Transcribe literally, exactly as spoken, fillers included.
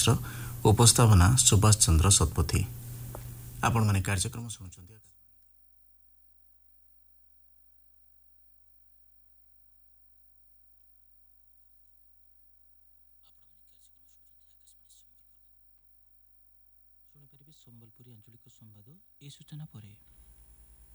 ପ୍ରୟାସର ଉପସ୍ଥାପନା ସୁଭାଷ ଚନ୍ଦ୍ର ଶତପଥୀ। ଆପଣମାନେ କାର୍ଯ୍ୟକ୍ରମ ଶୁଣୁଛନ୍ତି। ଶୁଣିପାରିବେ ସମ୍ବଲପୁରୀ ଆଞ୍ଚଳିକ ସମ୍ବାଦ। ଏହି ସୂଚନା ପରେ